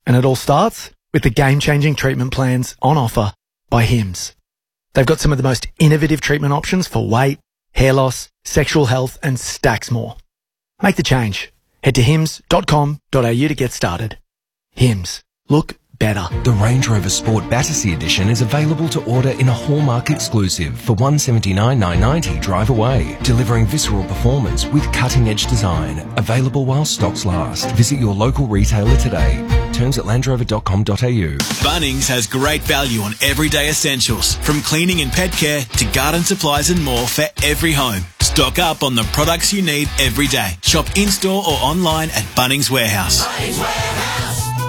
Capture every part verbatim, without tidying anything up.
And it all starts with the game-changing treatment plans on offer by Hims. They've got some of the most innovative treatment options for weight, hair loss, sexual health and stacks more. Make the change. Head to hims dot com dot a u to get started. Hims. Look better. The Range Rover Sport Battersea Edition is available to order in a Hallmark exclusive for one hundred seventy-nine thousand nine hundred ninety drive away, delivering visceral performance with cutting-edge design. Available while stocks last. Visit your local retailer today. Terms at land rover dot com dot a u. Bunnings has great value on everyday essentials, from cleaning and pet care to garden supplies and more for every home. Stock up on the products you need every day. Shop in-store or online at Bunnings Warehouse. Bunnings Warehouse.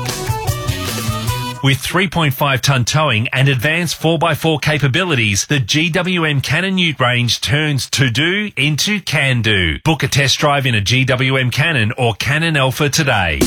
With three point five tonne towing and advanced four by four capabilities, the G W M Cannon Ute range turns to-do into can-do. Book a test drive in a G W M Cannon or Cannon Alpha today.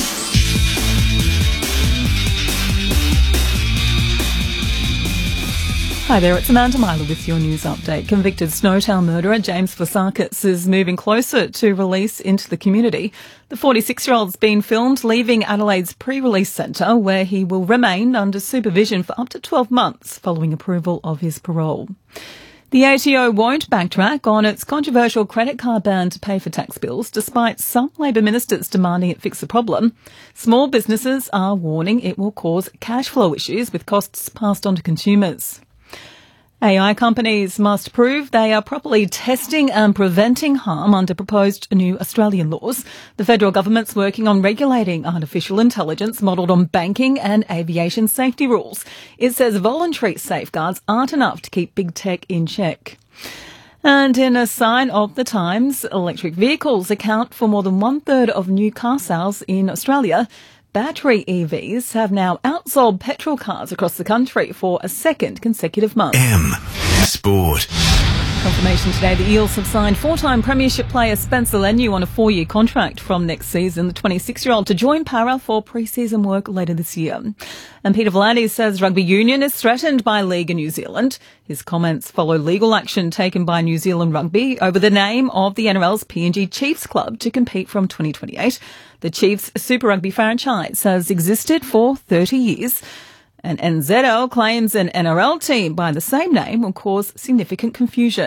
Hi there, it's Amanda Myler with your news update. Convicted Snowtown murderer James Vasakis is moving closer to release into the community. The forty-six-year-old's been filmed leaving Adelaide's pre-release centre, where he will remain under supervision for up to twelve months following approval of his parole. The A T O won't backtrack on its controversial credit card ban to pay for tax bills, despite some Labor ministers demanding it fix the problem. Small businesses are warning it will cause cash flow issues with costs passed on to consumers. A I companies must prove they are properly testing and preventing harm under proposed new Australian laws. The federal government's working on regulating artificial intelligence modelled on banking and aviation safety rules. It says voluntary safeguards aren't enough to keep big tech in check. And in a sign of the times, electric vehicles account for more than one-third of new car sales in Australia. Battery E Vs have now outsold petrol cars across the country for a second consecutive month. M Sport. Confirmation today, the Eels have signed four-time premiership player Spencer Leniu on a four-year contract from next season, the twenty-six-year-old to join Para for pre-season work later this year. And Peter V'landys says rugby union is threatened by League in New Zealand. His comments follow legal action taken by New Zealand Rugby over the name of the N R L's P N G Chiefs club to compete from twenty twenty-eight. The Chiefs Super Rugby franchise has existed for thirty years. And N Z L claims an N R L team by the same name will cause significant confusion.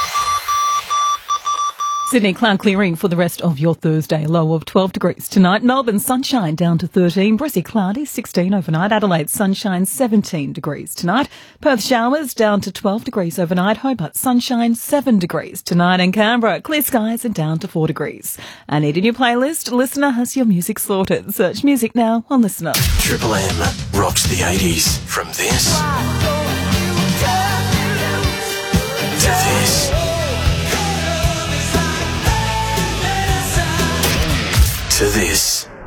Sydney cloud clearing for the rest of your Thursday. Low of twelve degrees tonight. Melbourne sunshine down to thirteen. Brisbane cloudy sixteen overnight. Adelaide sunshine seventeen degrees tonight. Perth showers down to twelve degrees overnight. Hobart sunshine seven degrees tonight. And Canberra clear skies and down to four degrees. And need a new playlist? Listener has your music sorted. Search music now on Listener. Triple M rocks the eighties from this to this to this.